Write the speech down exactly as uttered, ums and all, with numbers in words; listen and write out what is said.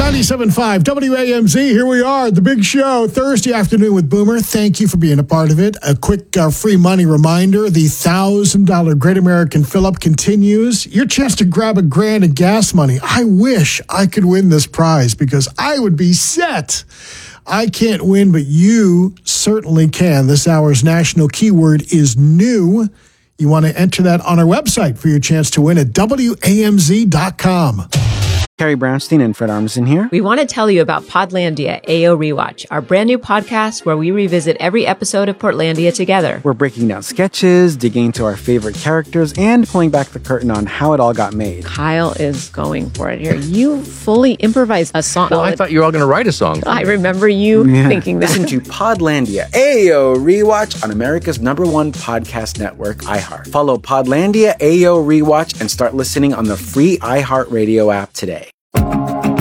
ninety-seven point five W A M Z. Here we are, the big show, Thursday afternoon with Boomer. Thank you for being a part of it. A quick uh, free money reminder, the one thousand dollars Great American Fill-Up continues. Your chance to grab a grand of gas money. I wish I could win this prize because I would be set. I can't win, but you certainly can. This hour's national keyword is new. You want to enter that on our website for your chance to win at W A M Z dot com. Carrie Brownstein and Fred Armisen here. We want to tell you about Podlandia A O Rewatch, our brand new podcast where we revisit every episode of Portlandia together. We're breaking down sketches, digging into our favorite characters, and pulling back the curtain on how it all got made. Kyle is going for it here. You fully improvised a song. Well, I thought you were all going to write a song. I remember you Yeah. thinking that. Listen to Podlandia A O Rewatch on America's number one podcast network, iHeart. Follow Podlandia A O Rewatch and start listening on the free iHeartRadio app today.